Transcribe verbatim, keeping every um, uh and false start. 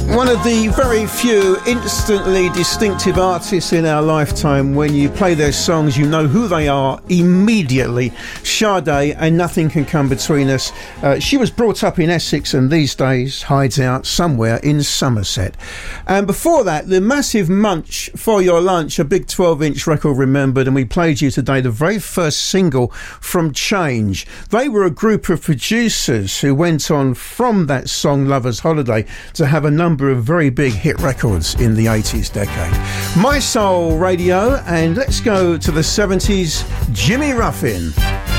One of the very few instantly distinctive artists in our lifetime. When you play their songs, you know who they are immediately. Sade, and nothing can come between us. Uh, she was brought up in Essex and these days hides out somewhere in Somerset. And before that, the massive Munch, For Your Lunch, a big twelve inch record remembered, and we played you today the very first single from Change. They were a group of producers who went on from that song Lover's Holiday to have a number of very big hit records in the eighties decade. My Soul Radio, and let's go to the seventies. Jimmy Ruffin.